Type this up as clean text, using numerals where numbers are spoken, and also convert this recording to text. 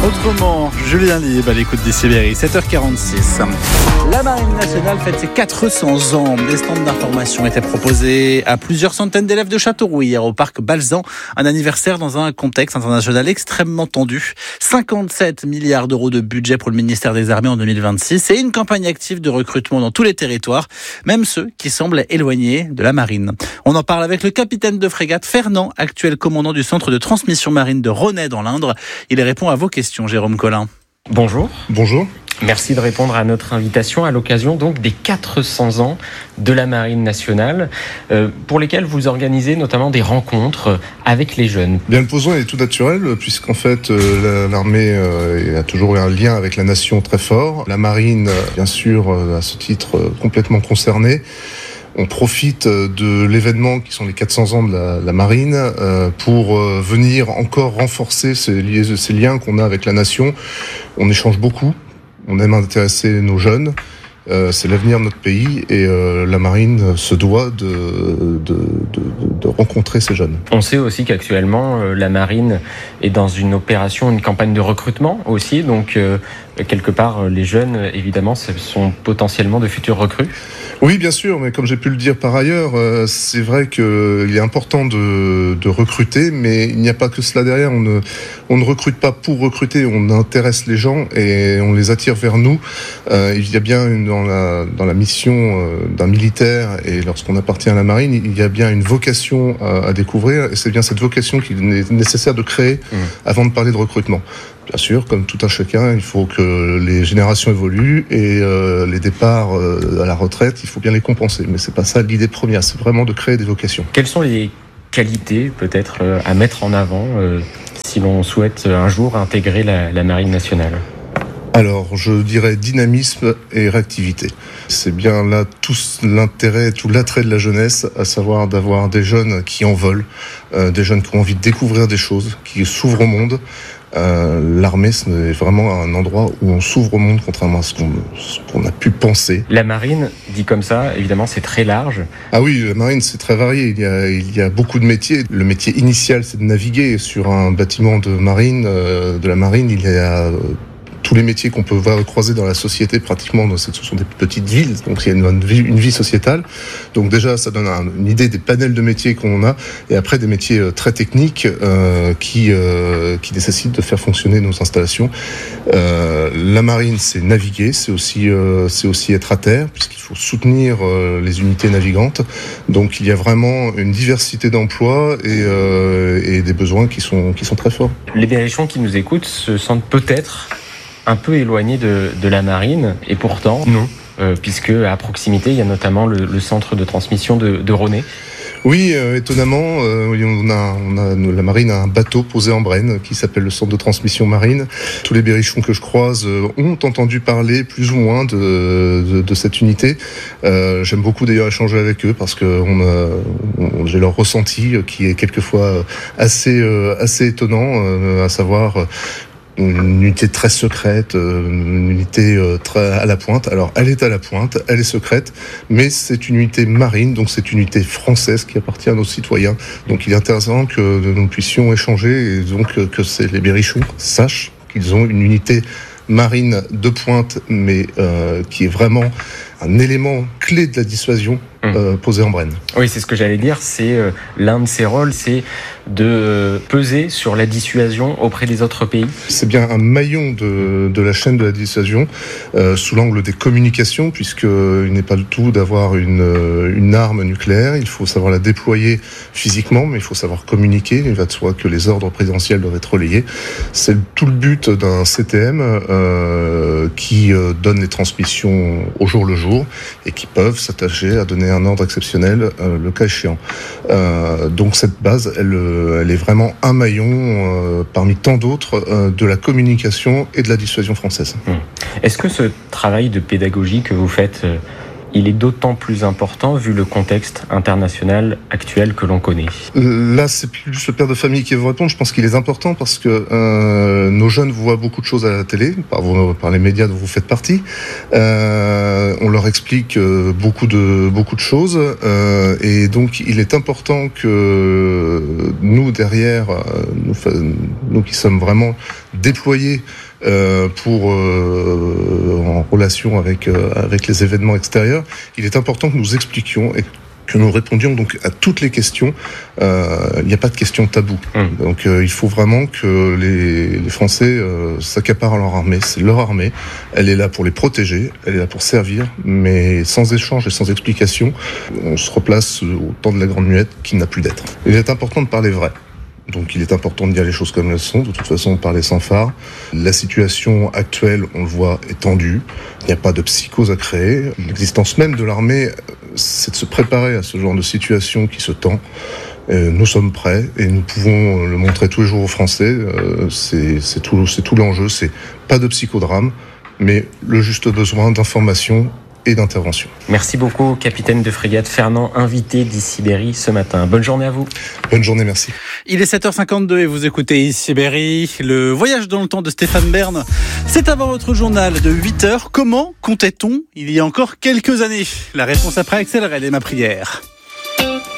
Autrement, Julien Lieb à l'écoute des Sibéries, 7h46. La Marine nationale fête ses 400 ans. Des stands d'information étaient proposés à plusieurs centaines d'élèves de Châteauroux hier au parc Balzan. Un anniversaire dans un contexte international extrêmement tendu. 57 milliards d'euros de budget pour le ministère des Armées en 2026 et une campagne active de recrutement dans tous les territoires, même ceux qui semblent éloignés de la marine. On en parle avec le capitaine de frégate Fernand, actuel commandant du centre de transmission marine de Ronay dans l'Indre. Il répond à vos questions, Jérôme Collin. Bonjour. Bonjour. Merci de répondre à notre invitation à l'occasion donc des 400 ans de la Marine nationale, pour lesquels vous organisez notamment des rencontres avec les jeunes. Bien, le besoin est tout naturel, puisqu'en fait l'armée a toujours eu un lien avec la nation très fort. La Marine, bien sûr, à ce titre, complètement concernée. On profite de l'événement qui sont les 400 ans de la Marine pour venir encore renforcer ces liens qu'on a avec la nation. On échange beaucoup, on aime intéresser nos jeunes. C'est l'avenir de notre pays et la Marine se doit de rencontrer ces jeunes. On sait aussi qu'actuellement la Marine est dans une opération, une campagne de recrutement aussi, donc quelque part les jeunes évidemment ce sont potentiellement de futurs recrues. Oui, bien sûr, mais comme j'ai pu le dire par ailleurs, c'est vrai qu'il est important de recruter, mais il n'y a pas que cela derrière. On ne recrute pas pour recruter, on intéresse les gens et on les attire vers nous. Il y a bien dans la mission d'un militaire et lorsqu'on appartient à la marine, il y a bien une vocation à découvrir et c'est bien cette vocation qu'il est nécessaire de créer avant de parler de recrutement. Bien sûr, comme tout un chacun, il faut que les générations évoluent et les départs à la retraite, il faut bien les compenser. Mais c'est pas ça l'idée première, c'est vraiment de créer des vocations. Quelles sont les qualités peut-être à mettre en avant si l'on souhaite un jour intégrer la Marine nationale ? Alors, je dirais dynamisme et réactivité. C'est bien là tout l'intérêt, tout l'attrait de la jeunesse, à savoir d'avoir des jeunes qui en veulent, des jeunes qui ont envie de découvrir des choses, qui s'ouvrent au monde. L'armée, c'est vraiment un endroit où on s'ouvre au monde, contrairement à ce qu'on a pu penser. La marine, dit comme ça, évidemment, c'est très large. Ah oui, la marine, c'est très varié. Il y a beaucoup de métiers. Le métier initial, c'est de naviguer. Sur un bâtiment de la marine, il y a tous les métiers qu'on peut voir croiser dans la société, pratiquement, ce sont des petites villes, donc il y a une vie sociétale. Donc déjà, ça donne une idée des panels de métiers qu'on a, et après des métiers très techniques qui nécessitent de faire fonctionner nos installations. La marine, c'est naviguer, c'est aussi être à terre, puisqu'il faut soutenir les unités navigantes. Donc il y a vraiment une diversité d'emplois et des besoins qui sont très forts. Les berrichons qui nous écoutent se sentent peut-être un peu éloigné de la marine, et pourtant non, puisque à proximité il y a notamment le centre de transmission de Ronay. Oui, étonnamment, la marine a un bateau posé en Brenne qui s'appelle le centre de transmission marine. Tous les berrichons que je croise ont entendu parler plus ou moins de cette unité. J'aime beaucoup d'ailleurs échanger avec eux parce que j'ai leur ressenti qui est quelquefois assez étonnant, à savoir une unité très secrète, une unité très à la pointe. Alors, elle est à la pointe, elle est secrète, mais c'est une unité marine, donc c'est une unité française qui appartient à nos citoyens. Donc, il est intéressant que nous puissions échanger et donc que les berrichons sachent qu'ils ont une unité marine de pointe, mais qui est vraiment un élément clé de la dissuasion posée en Brenne. Oui, c'est ce que j'allais dire, c'est l'un de ses rôles, c'est de peser sur la dissuasion auprès des autres pays. C'est bien un maillon de la chaîne de la dissuasion sous l'angle des communications, puisqu'il n'est pas du tout d'avoir une arme nucléaire, il faut savoir la déployer physiquement, mais il faut savoir communiquer, il va de soi que les ordres présidentiels doivent être relayés. C'est tout le but d'un CTM qui donne les transmissions au jour le jour et qui peuvent s'attacher à donner un ordre exceptionnel le cas échéant. Donc cette base, elle est vraiment un maillon parmi tant d'autres de la communication et de la dissuasion française. Est-ce que ce travail de pédagogie que vous faites il est d'autant plus important vu le contexte international actuel que l'on connaît. Là, c'est plus le père de famille qui veut répondre. Je pense qu'il est important parce que nos jeunes voient beaucoup de choses à la télé, par les médias dont vous faites partie. On leur explique beaucoup de choses. Et donc, il est important que nous, derrière, nous qui sommes vraiment déployés en relation avec les événements extérieurs, il est important que nous expliquions et que nous répondions donc à toutes les questions. Il n'y a pas de questions taboues. Donc il faut vraiment que les Français s'accaparent leur armée. C'est leur armée. Elle est là pour les protéger, elle est là pour servir, mais sans échange et sans explication, on se replace au temps de la Grande Muette qui n'a plus d'être. Il est important de parler vrai. Donc il est important de dire les choses comme elles sont. De toute façon, on parlait sans phare. La situation actuelle, on le voit, est tendue. Il n'y a pas de psychose à créer. L'existence même de l'armée, c'est de se préparer à ce genre de situation qui se tend. Nous sommes prêts et nous pouvons le montrer tous les jours aux Français. C'est tout l'enjeu. C'est pas de psychodrame, mais le juste besoin d'information et d'intervention. Merci beaucoup, capitaine de frégate Fernand, invité d'Ici Berry ce matin. Bonne journée à vous. Bonne journée, merci. Il est 7h52 et vous écoutez Ici Berry. Le voyage dans le temps de Stéphane Bern. C'est avant votre journal de 8h. Comment comptait-on il y a encore quelques années? La réponse après Axel Red et ma prière.